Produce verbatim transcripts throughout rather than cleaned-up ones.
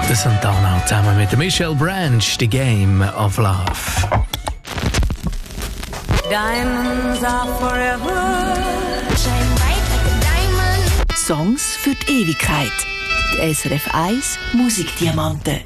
Der Santana zusammen mit Michelle Branch, The Game of Love. Diamonds are forever. Shine bright like a diamond. Songs für die Ewigkeit. Die S R F eins Musikdiamanten.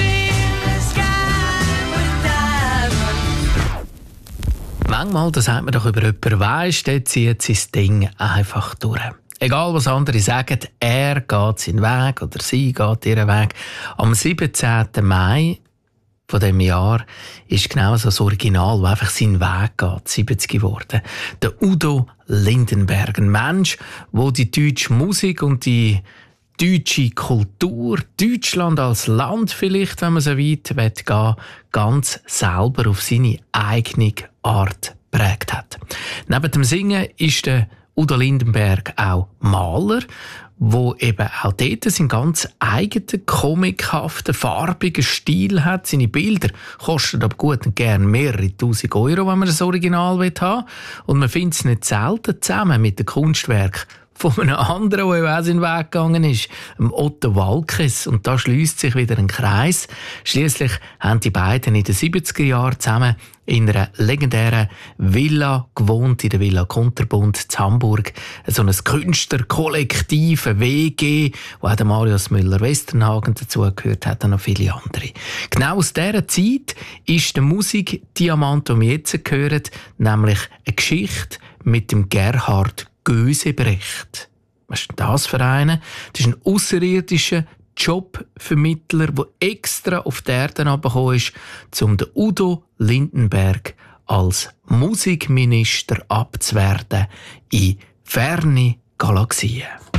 Manchmal, das sagt man doch über jemanden, weisst, der zieht sein Ding einfach durch. Egal, was andere sagen, er geht seinen Weg oder sie geht ihren Weg. Am siebzehnten Mai von diesem Jahr ist genau so das Original, das einfach seinen Weg geht, siebzig geworden. Der Udo Lindenberg, ein Mensch, der die deutsche Musik und die deutsche Kultur, Deutschland als Land vielleicht, wenn man so weit gehen will, ganz selber auf seine eigene Art geprägt hat. Neben dem Singen ist der Udo Lindenberg auch Maler, wo eben auch dort seinen ganz eigenen, komikhaften, farbigen Stil hat. Seine Bilder kosten aber gut und gern mehrere tausend Euro, wenn man das Original haben will. Und man findet es nicht selten zusammen mit dem Kunstwerk von einem anderen, der auch seinen Weg gegangen ist, dem Otto Waalkes. Und da schließt sich wieder ein Kreis. Schliesslich haben die beiden in den siebziger Jahren zusammen in einer legendären Villa gewohnt, in der Villa Konterbund in Hamburg. So ein Künstlerkollektiv, eine W G, wo auch der Marius Müller-Westernhagen dazugehört hat und noch viele andere. Genau aus dieser Zeit ist der Musikdiamant, den wir jetzt hören, nämlich eine Geschichte mit dem Gerhard Gösebrecht. Was ist denn das für einen? Das ist ein außerirdischer Jobvermittler, der extra auf die Erde herabgekommen ist, um den Udo Lindenberg als Musikminister abzuwerten in ferne Galaxien.